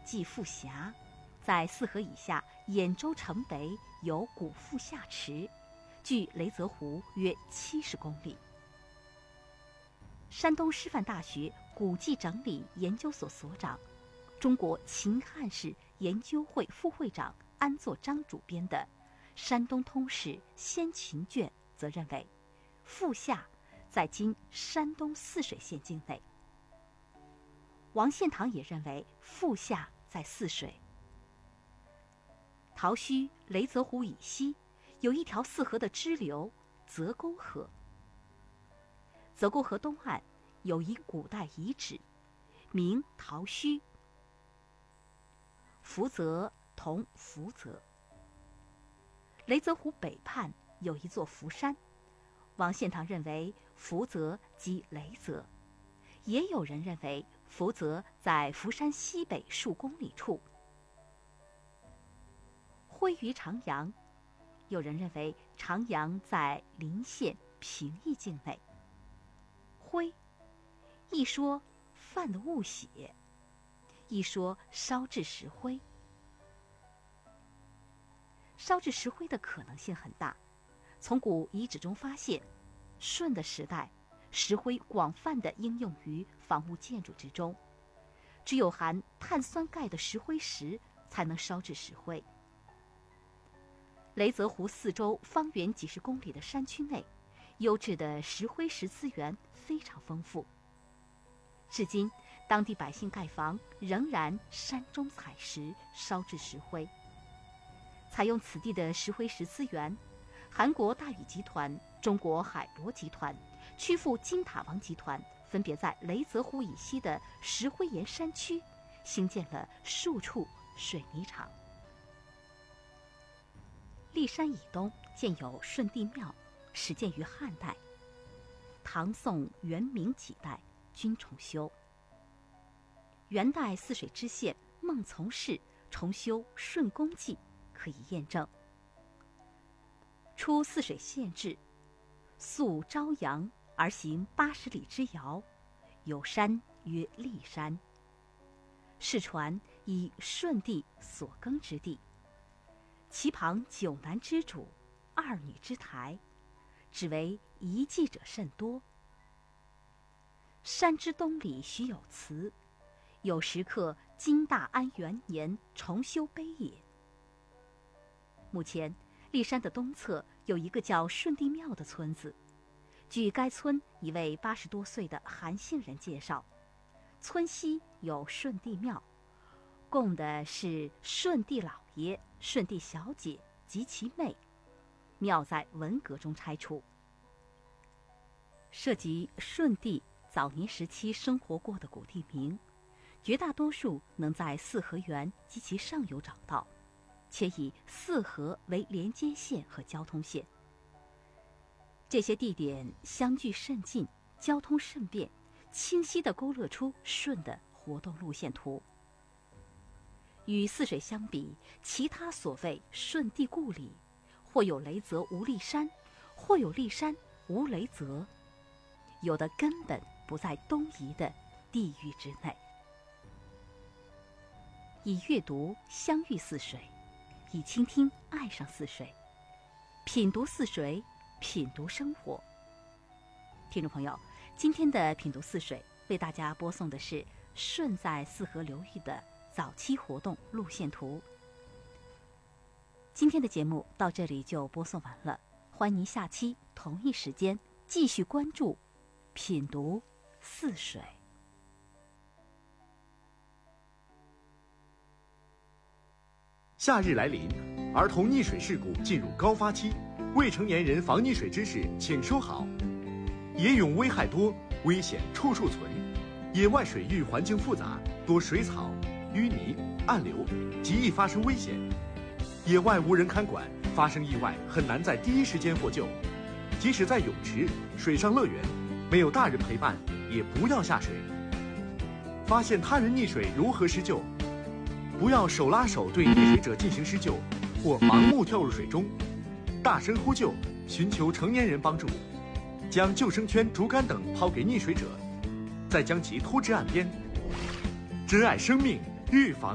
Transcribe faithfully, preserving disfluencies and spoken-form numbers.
即富峡，在泗河以下兖州城北有古富下池，距雷泽湖约七十公里。山东师范大学古迹整理研究所所长、中国秦汉史研究会副会长安作章主编的《山东通史先秦卷》则认为，富下在今山东泗水县境内。王献堂也认为富下在泗水。桃墟雷泽湖以西有一条泗河的支流泽沟河，泽沟河东岸有一古代遗址，名桃墟。福泽同福泽。雷泽湖北畔有一座福山，王献堂认为福泽即雷泽，也有人认为福泽在福山西北数公里处。徽于长阳，有人认为长阳在临县平邑境内。徽，一说犯的误写，一说烧制石灰。烧制石灰的可能性很大，从古遗址中发现，舜的时代石灰广泛地应用于房屋建筑之中，只有含碳酸钙的石灰石才能烧制石灰。雷泽湖四周方圆几十公里的山区内，优质的石灰石资源非常丰富。至今，当地百姓盖房仍然山中采石，烧制石灰。采用此地的石灰石资源，韩国大禹集团、中国海螺集团、曲阜金塔王集团分别在雷泽湖以西的石灰岩山区兴建了数处水泥厂。骊山以东建有顺帝庙，始建于汉代，唐宋元明几代均重修。元代泗水知县孟从事重修顺公记可以验证。出泗水县志，溯朝阳而行八十里之遥，有山曰骊山。世传以舜帝所耕之地，其旁九男之主，二女之台，只为遗迹者甚多。山之东里许有祠，有石刻金大安元年重修碑也。目前骊山的东侧有一个叫顺帝庙的村子，据该村一位八十多岁的韩姓人介绍，村西有顺帝庙，供的是顺帝老爷、顺帝小姐及其妹，庙在文革中拆除。涉及顺帝早年时期生活过的古地名，绝大多数能在泗河源及其上游找到，且以泗河为连接线和交通线。这些地点相距甚近，交通甚便，清晰地勾勒出舜的活动路线图。与泗水相比，其他所谓舜帝故里，或有雷泽无骊山，或有骊山无雷泽，有的根本不在东夷的地域之内。以阅读相遇泗水，以倾听爱上泗水，品读泗水，品读生活。听众朋友，今天的品读泗水为大家播送的是舜在泗河流域的早期活动路线图。今天的节目到这里就播送完了，欢迎您下期同一时间继续关注品读泗水。 夏日来临，儿童溺水事故进入高发期，未成年人防溺水知识请收好。野泳危害多，危险处处存。野外水域环境复杂，多水草、淤泥、暗流，极易发生危险。野外无人看管，发生意外很难在第一时间获救。即使在泳池、水上乐园，没有大人陪伴，也不要下水。发现他人溺水如何施救？不要手拉手对溺水者进行施救，或盲目跳入水中，大声呼救，寻求成年人帮助，将救生圈、竹竿等抛给溺水者，再将其拖至岸边。珍爱生命，预防